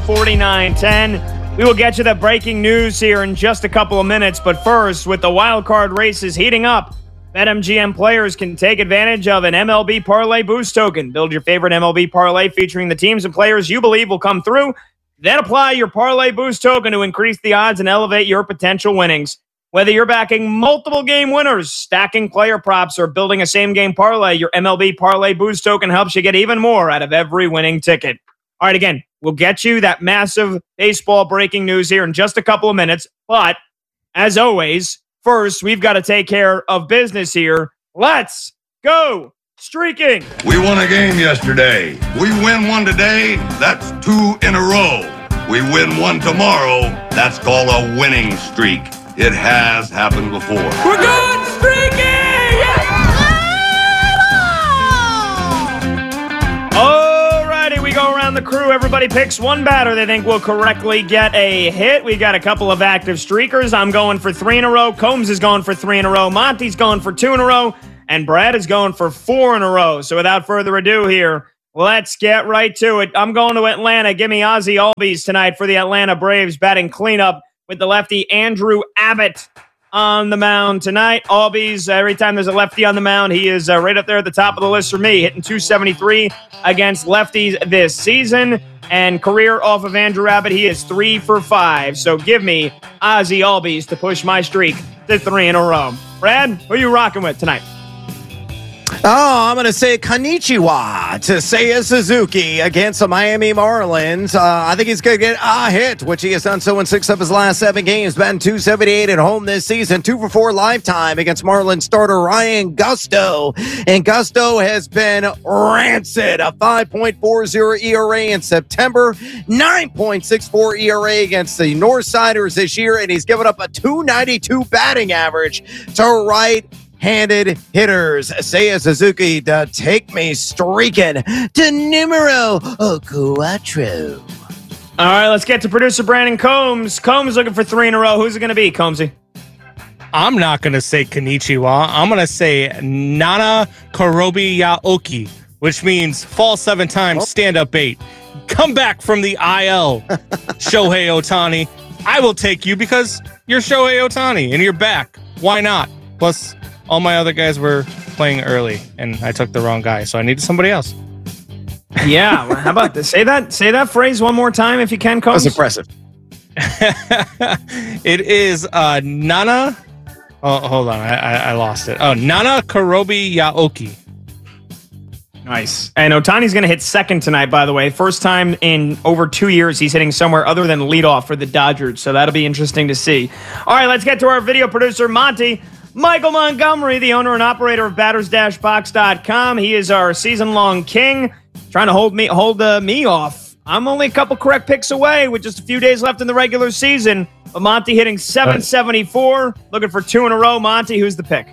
49-10. We will get you the breaking news here in just a couple of minutes. But first, with the wild card races heating up, BetMGM players can take advantage of an MLB Parlay Boost token. Build your favorite MLB parlay featuring the teams and players you believe will come through. Then apply your Parlay Boost token to increase the odds and elevate your potential winnings. Whether you're backing multiple game winners, stacking player props, or building a same-game parlay, your MLB Parlay Boost token helps you get even more out of every winning ticket. All right, again, we'll get you that massive baseball breaking news here in just a couple of minutes. But, as always, first, we've got to take care of business here. Let's go streaking. We won a game yesterday. We win one today, that's 2 in a row. We win one tomorrow, that's called a winning streak. It has happened before. We're going streaking! Alrighty, we go around the crew. Everybody picks one batter they think will correctly get a hit. We got a couple of active streakers. I'm going for 3 in a row. Combs is going for 3 in a row. Monty's going for 2 in a row. And Brad is going for 4 in a row. So without further ado here, let's get right to it. I'm going to Atlanta. Give me Ozzie Albies tonight for the Atlanta Braves batting cleanup with the lefty Andrew Abbott on the mound tonight. Albies, every time there's a lefty on the mound, he is right up there at the top of the list for me, hitting .273 against lefties this season. And career off of Andrew Abbott, he is 3 for 5. So give me Ozzie Albies to push my streak to 3 in a row. Brad, who are you rocking with tonight? Oh, I'm going to say konnichiwa to Seiya Suzuki against the Miami Marlins. I think he's going to get a hit, which he has done so in 6 of his last 7 games. Batting .278 at home this season, 2 for 4 lifetime against Marlins starter Ryan Gusto. And Gusto has been rancid, a 5.40 ERA in September, 9.64 ERA against the Northsiders this year, and he's given up a .292 batting average to right-handed hitters. Seiya Suzuki to take me streaking to numero cuatro. All right, let's get to producer Brandon Combs. Combs looking for 3 in a row. Who's it going to be, Combsy? I'm not going to say konnichiwa. I'm going to say Nana Karobi Yaoki, which means fall 7 times, stand up 8. Come back from the IL, Shohei Ohtani. I will take you because you're Shohei Ohtani and you're back. Why not? Plus, all my other guys were playing early, and I took the wrong guy, so I needed somebody else. Yeah, how about this? Say that phrase one more time if you can, Combs. That's impressive. It is Nana. Oh, hold on, I lost it. Oh, Nana Karobi Yaoki. Nice. And Ohtani's going to hit second tonight, by the way. First time in over 2 years he's hitting somewhere other than leadoff for the Dodgers, so that'll be interesting to see. All right, let's get to our video producer, Monty. Michael Montgomery, the owner and operator of Batters-Box.com. He is our season-long king, trying to hold me off. I'm only a couple correct picks away with just a few days left in the regular season. But Monty hitting .774, looking for 2 in a row. Monty, who's the pick?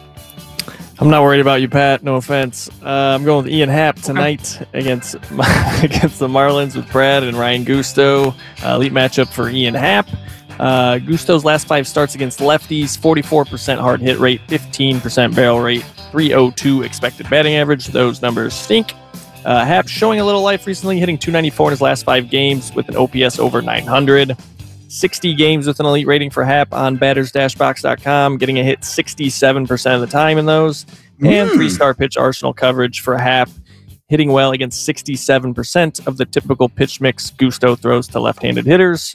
I'm not worried about you, Pat. No offense. I'm going with Ian Happ tonight against the Marlins with Brad and Ryan Gusto. Elite matchup for Ian Happ. Gusto's last 5 starts against lefties, 44% hard hit rate, 15% barrel rate, 302 expected batting average. Those numbers stink. Happ showing a little life recently, hitting .294 in his last 5 games with an OPS over 900. 60 games with an elite rating for Happ on Batters-Box.com, getting a hit 67% of the time in those. And 3-star pitch arsenal coverage for Happ, hitting well against 67% of the typical pitch mix Gusto throws to left-handed hitters.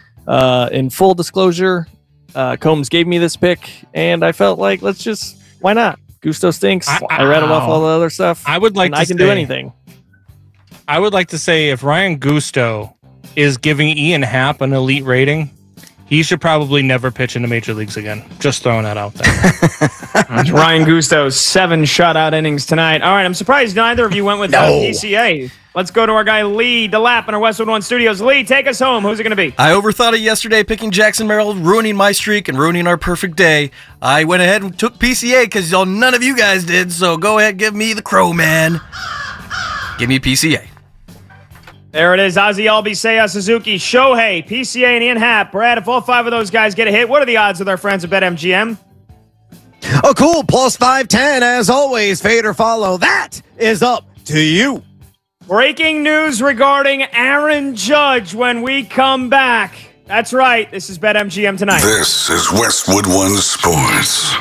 In full disclosure, Combs gave me this pick, and I felt like, why not? Gusto stinks. I rattled off all the other stuff. I can do anything. I would like to say if Ryan Gusto is giving Ian Happ an elite rating, he should probably never pitch in the major leagues again. Just throwing that out there. Ryan Gusto's 7 shutout innings tonight. All right, I'm surprised neither of you went with PCA. Let's go to our guy Lee DeLapp in our Westwood One Studios. Lee, take us home. Who's it going to be? I overthought it yesterday, picking Jackson Merrill, ruining my streak and ruining our perfect day. I went ahead and took PCA because none of you guys did, so go ahead, give me the Crow Man. Give me PCA. There it is. Ozzie Albies, Seiya Suzuki, Shohei, PCA, and Ian Happ. Brad, if all 5 of those guys get a hit, what are the odds with our friends at BetMGM? Oh, cool. +510 as always. Fade or follow. That is up to you. Breaking news regarding Aaron Judge when we come back. That's right. This is BetMGM Tonight. This is Westwood One Sports.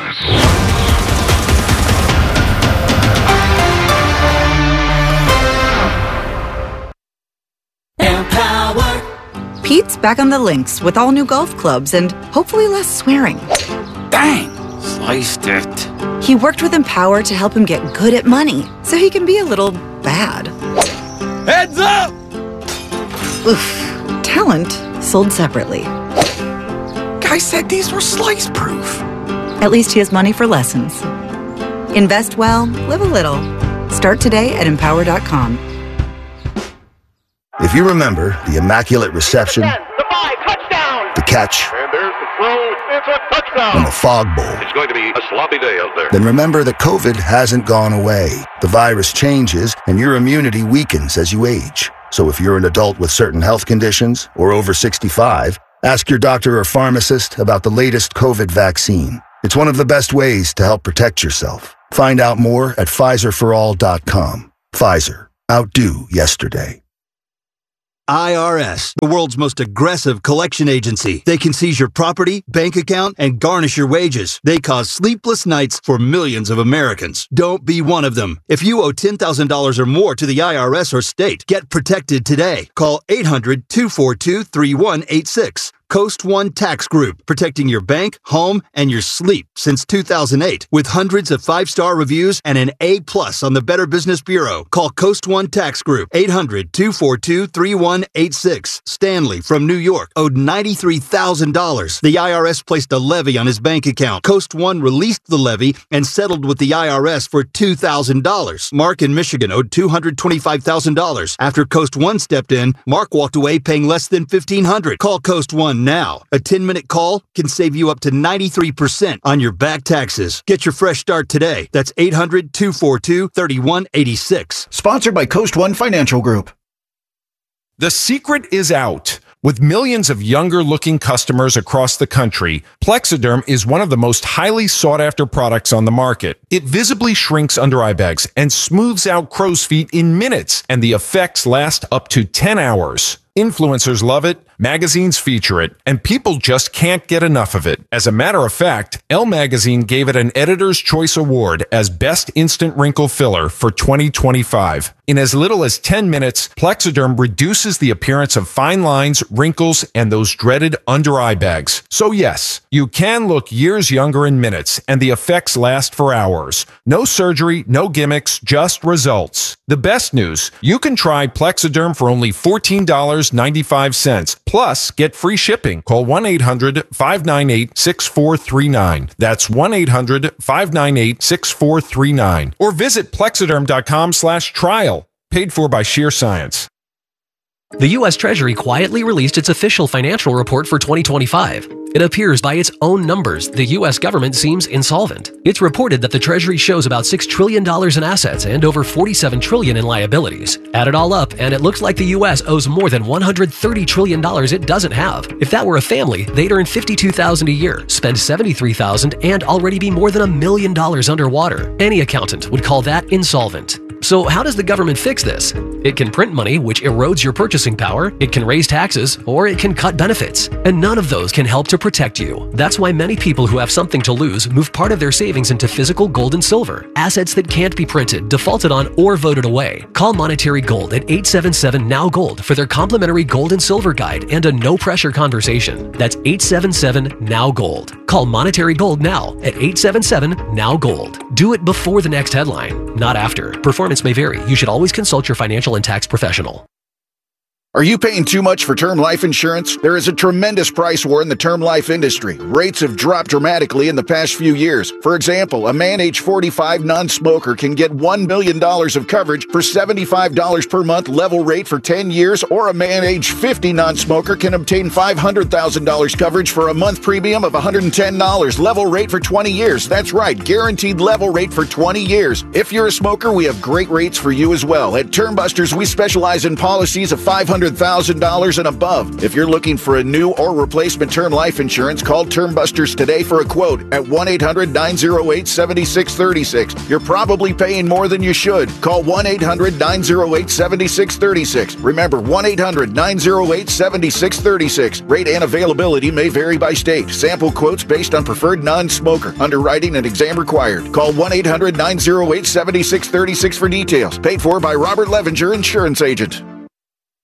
Pete's back on the links with all new golf clubs and hopefully less swearing. Dang, sliced it. He worked with Empower to help him get good at money so he can be a little bad. Heads up! Oof. Talent sold separately. Guy said these were slice proof. At least he has money for lessons. Invest well, live a little. Start today at Empower.com. If you remember the Immaculate Reception, the catch, and there's the throw, it's a touchdown, and the Fog Bowl, it's going to be a sloppy day out there. then remember that COVID hasn't gone away. The virus changes, and your immunity weakens as you age. So if you're an adult with certain health conditions or over 65, ask your doctor or pharmacist about the latest COVID vaccine. It's one of the best ways to help protect yourself. Find out more at PfizerForAll.com. Pfizer. Outdo yesterday. IRS, the world's most aggressive collection agency. They can seize your property, bank account, and garnish your wages. They cause sleepless nights for millions of Americans. Don't be one of them. If you owe $10,000 or more to the IRS or state, get protected today. Call 800-242-3186. Coast One Tax Group, protecting your bank, home, and your sleep since 2008. With hundreds of 5-star reviews and an A+ on the Better Business Bureau. Call Coast One Tax Group, 800-242-3186. Stanley from New York owed $93,000. The IRS placed a levy on his bank account. Coast One released the levy and settled with the IRS for $2,000. Mark in Michigan owed $225,000. After Coast One stepped in, Mark walked away paying less than $1,500. Call Coast One now. A 10-minute call can save you up to 93% on your back taxes. Get your fresh start today. That's 800-242-3186. Sponsored by Coast One Financial Group. The secret is out. With millions of younger-looking customers across the country, Plexiderm is one of the most highly sought-after products on the market. It visibly shrinks under eye bags and smooths out crow's feet in minutes, and the effects last up to 10 hours. Influencers love it, magazines feature it, and people just can't get enough of it. As a matter of fact, Elle Magazine gave it an Editor's Choice Award as Best Instant Wrinkle Filler for 2025. In as little as 10 minutes, Plexiderm reduces the appearance of fine lines, wrinkles, and those dreaded under-eye bags. So yes, you can look years younger in minutes, and the effects last for hours. No surgery, no gimmicks, just results. The best news, you can try Plexiderm for only $14.95. Plus, get free shipping. Call 1-800-598-6439. That's 1-800-598-6439. Or visit Plexiderm.com/trial. Paid for by Sheer Science. The U.S. Treasury quietly released its official financial report for 2025. It appears by its own numbers, the U.S. government seems insolvent. It's reported that the Treasury shows about $6 trillion in assets and over $47 trillion in liabilities. Add it all up, and it looks like the U.S. owes more than $130 trillion it doesn't have. If that were a family, they'd earn $52,000 a year, spend $73,000, and already be more than $1 million underwater. Any accountant would call that insolvent. So how does the government fix this? It can print money, which erodes your purchasing power, it can raise taxes, or it can cut benefits. And none of those can help to protect you. That's why many people who have something to lose move part of their savings into physical gold and silver, assets that can't be printed, defaulted on, or voted away. Call Monetary Gold at 877-NOW-GOLD for their complimentary gold and silver guide and a no-pressure conversation. That's 877-NOW-GOLD. Call Monetary Gold now at 877-NOW-GOLD. Do it before the next headline, not after. Performance may vary. You should always consult your financial and tax professional. Are you paying too much for term life insurance? There is a tremendous price war in the term life industry. Rates have dropped dramatically in the past few years. For example, a man age 45 non-smoker can get $1 million of coverage for $75 per month level rate for 10 years, or a man age 50 non-smoker can obtain $500,000 coverage for a month premium of $110 level rate for 20 years. That's right, guaranteed level rate for 20 years. If you're a smoker, we have great rates for you as well. At Term Busters, we specialize in policies of $500 $100,000 and above. If you're looking for a new or replacement term life insurance, call Term Busters today for a quote at 1-800-908-7636. You're probably paying more than you should. Call 1-800-908-7636. Remember, 1-800-908-7636. Rate and availability may vary by state. Sample quotes based on preferred non-smoker. Underwriting and exam required. Call 1-800-908-7636 for details. Paid for by Robert Levenger, Insurance Agent.